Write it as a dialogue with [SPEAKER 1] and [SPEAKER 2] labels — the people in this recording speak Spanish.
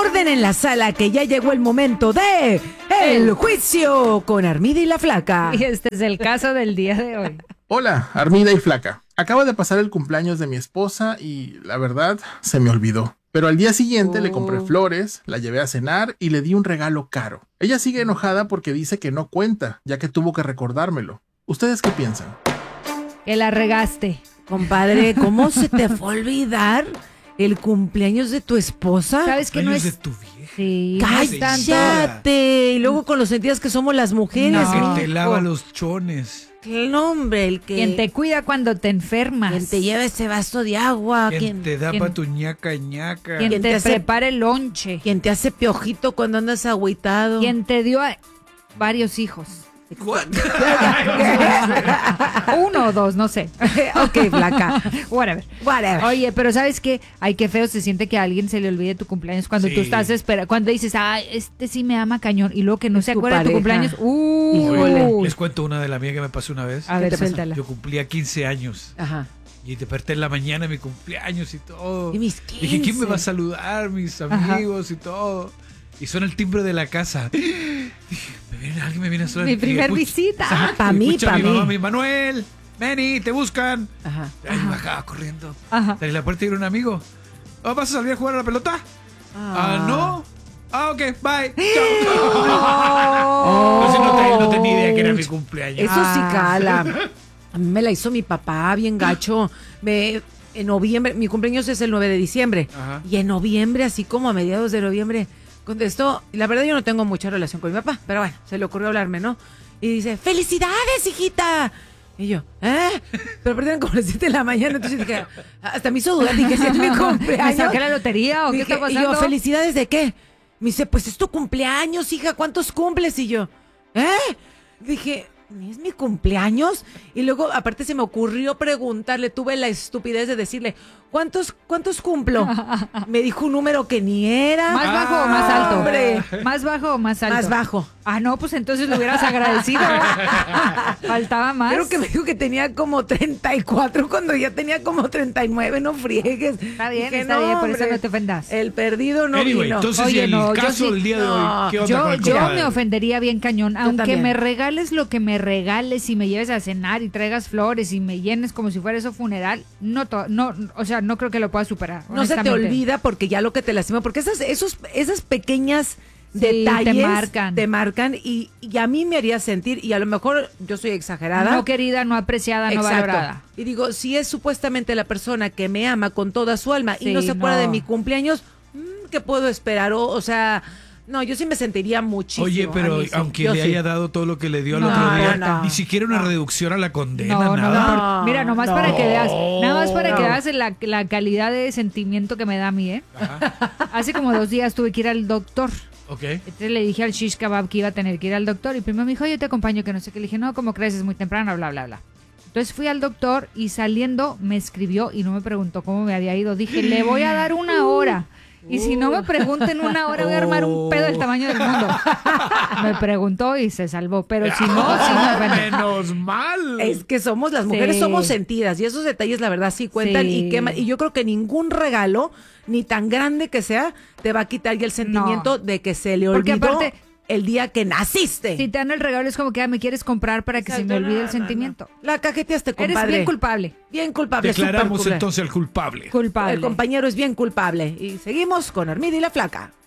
[SPEAKER 1] Orden en la sala que ya llegó el momento de El Juicio con Armida y la Flaca.
[SPEAKER 2] Y este es el caso del día de hoy.
[SPEAKER 3] Hola, Armida y Flaca. Acaba de pasar el cumpleaños de mi esposa y, la verdad, se me olvidó. Pero al día siguiente le compré flores, la llevé a cenar y le di un regalo caro. Ella sigue enojada porque dice que no cuenta, ya que tuvo que recordármelo. ¿Ustedes qué piensan?
[SPEAKER 2] Que la regaste.
[SPEAKER 1] Compadre, ¿cómo se te fue a olvidar el cumpleaños de tu esposa?
[SPEAKER 2] ¿Sabes que no es
[SPEAKER 4] de tu vieja.
[SPEAKER 2] Sí, no es tanto.
[SPEAKER 1] ¡Cállate! Y luego con los sentidos que somos las mujeres.
[SPEAKER 2] No.
[SPEAKER 4] Que te lava los chones.
[SPEAKER 1] El hombre, el que...
[SPEAKER 2] Quien te cuida cuando te enfermas.
[SPEAKER 1] Quien te lleva ese vaso de agua.
[SPEAKER 4] Quien te da pa' tu ñaca.
[SPEAKER 2] Quien te prepara el lonche.
[SPEAKER 1] Quien te hace piojito cuando andas agüitado.
[SPEAKER 2] Quien te dio varios hijos.
[SPEAKER 4] What?
[SPEAKER 2] Uno o dos, no sé.
[SPEAKER 1] Ok, Flaca.
[SPEAKER 2] Whatever. Oye, pero ¿sabes qué? Ay, qué feo se siente que a alguien se le olvide tu cumpleaños cuando tú estás esperando. Cuando dices, este sí me ama cañón. Y luego que no se acuerda de tu cumpleaños.
[SPEAKER 4] Les cuento una de la mía que me pasó una vez.
[SPEAKER 2] A ver, suéltala.
[SPEAKER 4] Yo cumplía 15 años.
[SPEAKER 1] Ajá.
[SPEAKER 4] Y desperté en la mañana mi cumpleaños y todo.
[SPEAKER 1] Y mis 15.
[SPEAKER 4] Dije, ¿quién me va a saludar? Mis amigos y todo. Y suena el timbre de la casa. Dije, alguien me viene a saludar.
[SPEAKER 2] Mi primer visita.
[SPEAKER 1] Para mí, para
[SPEAKER 4] mi mamá,
[SPEAKER 1] mí.
[SPEAKER 4] mi Manuel, Benny, te buscan.
[SPEAKER 1] Ajá.
[SPEAKER 4] Ahí me bajaba corriendo.
[SPEAKER 2] Ajá.
[SPEAKER 4] Salí a la puerta y era un amigo. ¿Vas a salir a jugar a la pelota? ¿No? Ok, bye. Chao. Entonces no tenía idea que era mi cumpleaños.
[SPEAKER 1] Eso sí cala. A mí me la hizo mi papá bien gacho. En noviembre, mi cumpleaños es el 9 de diciembre.
[SPEAKER 4] Ajá.
[SPEAKER 1] Y en noviembre, así como a mediados de noviembre, contestó. Y la verdad yo no tengo mucha relación con mi papá, pero bueno, se le ocurrió hablarme, ¿no? Y dice, ¡felicidades, hijita! Y yo, pero perdieron como las 7 de la mañana, entonces dije, hasta me hizo dudar, dije, si es mi
[SPEAKER 2] ¿Me
[SPEAKER 1] cumpleaños.
[SPEAKER 2] saqué la lotería o qué está pasando?
[SPEAKER 1] Y yo, ¿felicidades de qué? Me dice, pues es tu cumpleaños, hija, ¿cuántos cumples? Y yo, dije, ¿ni es mi cumpleaños? Y luego, aparte, se me ocurrió preguntarle, tuve la estupidez de decirle, ¿cuántos cumplo? Me dijo un número que ni era.
[SPEAKER 2] ¿Más bajo o más alto?
[SPEAKER 1] Hombre.
[SPEAKER 2] ¿Más bajo o más alto?
[SPEAKER 1] Más bajo.
[SPEAKER 2] No, pues entonces lo hubieras agradecido. Faltaba más.
[SPEAKER 1] Creo que me dijo que tenía como 34 cuando ya tenía como 39, no friegues.
[SPEAKER 2] Está bien,
[SPEAKER 1] Dije,
[SPEAKER 2] está bien, por eso
[SPEAKER 1] hombre,
[SPEAKER 2] no te ofendas.
[SPEAKER 1] El perdido no
[SPEAKER 4] Anyway,
[SPEAKER 1] vino.
[SPEAKER 4] entonces,
[SPEAKER 2] Oye,
[SPEAKER 4] ¿y el
[SPEAKER 2] no, yo
[SPEAKER 4] caso
[SPEAKER 2] sí-
[SPEAKER 4] del día de
[SPEAKER 1] no,
[SPEAKER 4] hoy? ¿Qué onda
[SPEAKER 2] Yo
[SPEAKER 4] con el compadre?
[SPEAKER 2] me ofendería bien cañón, aunque
[SPEAKER 1] también.
[SPEAKER 2] me regales lo que me regales y me lleves a cenar y traigas flores y me llenes como si fuera eso funeral, o sea, no creo que lo pueda superar.
[SPEAKER 1] No se te
[SPEAKER 2] honestamente.
[SPEAKER 1] olvida porque ya lo que te lastima, porque esas pequeñas
[SPEAKER 2] Sí,
[SPEAKER 1] detalles
[SPEAKER 2] te marcan.
[SPEAKER 1] y a mí me haría sentir, y a lo mejor yo soy exagerada.
[SPEAKER 2] No querida, no apreciada, no
[SPEAKER 1] Exacto.
[SPEAKER 2] valorada.
[SPEAKER 1] Y digo, si es supuestamente la persona que me ama con toda su alma y
[SPEAKER 2] Sí,
[SPEAKER 1] no se acuerda
[SPEAKER 2] no.
[SPEAKER 1] de mi cumpleaños, ¿qué puedo esperar? O sea, no, yo sí me sentiría muchísimo.
[SPEAKER 4] Oye, pero
[SPEAKER 1] a mí sí,
[SPEAKER 4] aunque
[SPEAKER 1] yo
[SPEAKER 4] le
[SPEAKER 1] sí.
[SPEAKER 4] haya dado todo lo que le dio al
[SPEAKER 2] No,
[SPEAKER 4] otro día,
[SPEAKER 1] no,
[SPEAKER 4] ni siquiera una reducción a la condena,
[SPEAKER 2] No,
[SPEAKER 4] nada.
[SPEAKER 2] mira, nomás para que veas,
[SPEAKER 1] no.
[SPEAKER 2] que veas la calidad de sentimiento que me da a mí, Hace como 2 días tuve que ir al doctor.
[SPEAKER 4] Ok.
[SPEAKER 2] Entonces le dije al shish kebab que iba a tener que ir al doctor y primero me dijo, yo te acompaño, que no sé qué. Le dije, no, como crees, es muy temprano, bla, bla, bla. Entonces fui al doctor y saliendo me escribió y no me preguntó cómo me había ido. Dije, le voy a dar 1 hora. Y si no me pregunta en 1 hora, voy a armar un pedo del tamaño del mundo. Me preguntó y se salvó. Pero si no, sí me ofendí.
[SPEAKER 4] Menos mal.
[SPEAKER 1] Es que somos las mujeres,
[SPEAKER 2] Sí.
[SPEAKER 1] somos sentidas y esos detalles la verdad sí cuentan
[SPEAKER 2] Sí.
[SPEAKER 1] y yo creo que ningún regalo, ni tan grande que sea, te va a quitar ya el sentimiento de que se le
[SPEAKER 2] Porque
[SPEAKER 1] olvidó
[SPEAKER 2] aparte,
[SPEAKER 1] el día que naciste.
[SPEAKER 2] si te dan el regalo es como que me quieres comprar para que se me
[SPEAKER 1] Exacto,
[SPEAKER 2] olvide el
[SPEAKER 1] no,
[SPEAKER 2] sentimiento.
[SPEAKER 1] no. La cajeteaste, compadre.
[SPEAKER 2] Eres bien culpable.
[SPEAKER 1] Bien culpable,
[SPEAKER 4] Declaramos
[SPEAKER 1] súper culpable.
[SPEAKER 4] entonces al culpable.
[SPEAKER 2] Culpable.
[SPEAKER 1] El compañero es bien culpable. Y seguimos con Armida y la Flaca.